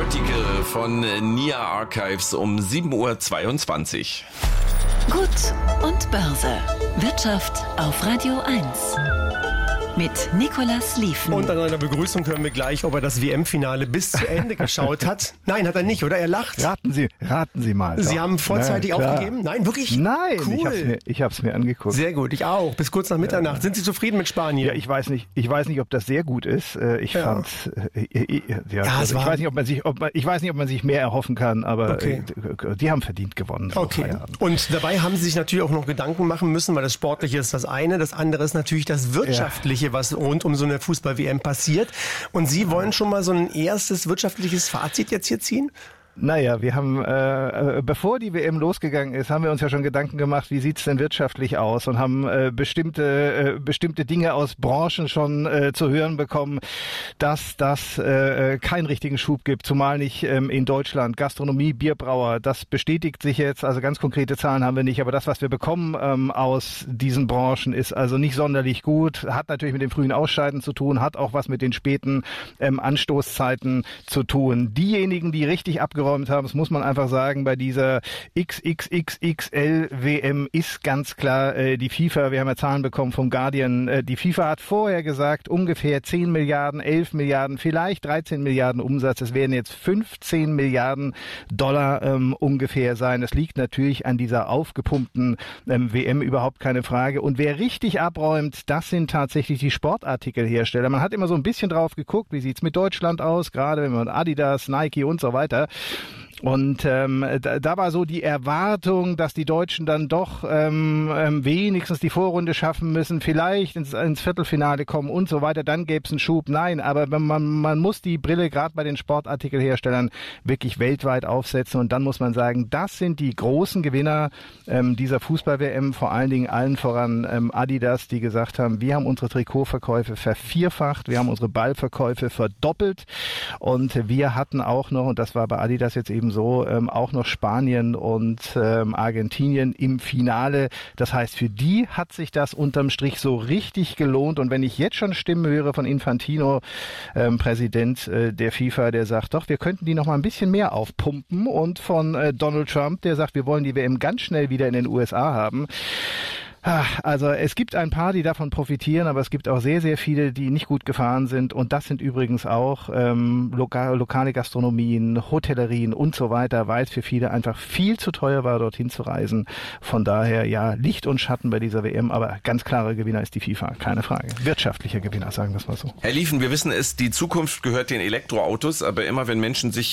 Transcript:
heutige von NIA Archives um 7:22 Uhr. Gut und Börse. Wirtschaft auf Radio 1. Mit Nicolas Lieven. Und an einer Begrüßung hören wir gleich, ob er das WM-Finale bis zu Ende geschaut hat. Nein, hat er nicht, oder? Er lacht. Raten Sie mal. Sie haben vorzeitig aufgegeben? Nein, wirklich? Nein, cool. Ich hab's mir angeguckt. Sehr gut, ich auch. Bis kurz nach Mitternacht. Ja. Sind Sie zufrieden mit Spanien? Ja, ich weiß nicht, ob das sehr gut ist. Ich weiß nicht, ob man sich mehr erhoffen kann, aber okay. Die haben verdient gewonnen. Okay. Und dabei haben Sie sich natürlich auch noch Gedanken machen müssen, weil das Sportliche ist das eine, das andere ist natürlich das Wirtschaftliche, was rund um so eine Fußball-WM passiert. Und Sie wollen schon mal so ein erstes wirtschaftliches Fazit jetzt hier ziehen? Naja, wir haben, bevor die WM losgegangen ist, haben wir uns ja schon Gedanken gemacht, wie sieht's denn wirtschaftlich aus, und haben bestimmte Dinge aus Branchen schon zu hören bekommen, dass das keinen richtigen Schub gibt, zumal nicht in Deutschland. Gastronomie, Bierbrauer, das bestätigt sich jetzt, also ganz konkrete Zahlen haben wir nicht, aber das, was wir bekommen aus diesen Branchen, ist also nicht sonderlich gut, hat natürlich mit dem frühen Ausscheiden zu tun, hat auch was mit den späten Anstoßzeiten zu tun. Diejenigen, die richtig abgeräumt haben, das muss man einfach sagen, bei dieser XXXXL-WM ist ganz klar die FIFA. Wir haben ja Zahlen bekommen vom Guardian. Die FIFA hat vorher gesagt, ungefähr 10 Milliarden, 11 Milliarden, vielleicht 13 Milliarden Umsatz. Es werden jetzt 15 Milliarden Dollar ungefähr sein. Das liegt natürlich an dieser aufgepumpten WM, überhaupt keine Frage. Und wer richtig abräumt, das sind tatsächlich die Sportartikelhersteller. Man hat immer so ein bisschen drauf geguckt, wie sieht's mit Deutschland aus, gerade wenn man Adidas, Nike und so weiter. Und da war so die Erwartung, dass die Deutschen dann doch wenigstens die Vorrunde schaffen müssen, vielleicht ins Viertelfinale kommen und so weiter, dann gäbe es einen Schub. Nein, aber man muss die Brille gerade bei den Sportartikelherstellern wirklich weltweit aufsetzen, und dann muss man sagen, das sind die großen Gewinner dieser Fußball-WM, vor allen Dingen allen voran Adidas, die gesagt haben, wir haben unsere Trikotverkäufe vervierfacht, wir haben unsere Ballverkäufe verdoppelt, und wir hatten auch noch, und das war bei Adidas jetzt eben so, auch noch Spanien und Argentinien im Finale. Das heißt, für die hat sich das unterm Strich so richtig gelohnt. Und wenn ich jetzt schon Stimmen höre von Infantino, Präsident der FIFA, der sagt, doch, wir könnten die noch mal ein bisschen mehr aufpumpen, und von Donald Trump, der sagt, wir wollen die WM ganz schnell wieder in den USA haben. Also es gibt ein paar, die davon profitieren, aber es gibt auch sehr, sehr viele, die nicht gut gefahren sind, und das sind übrigens auch lokale Gastronomien, Hotellerien und so weiter, weil es für viele einfach viel zu teuer war, dorthin zu reisen. Von daher, ja, Licht und Schatten bei dieser WM, aber ganz klarer Gewinner ist die FIFA, keine Frage. Wirtschaftlicher Gewinner, sagen wir es mal so. Herr Lieven, wir wissen es, die Zukunft gehört den Elektroautos, aber immer wenn Menschen sich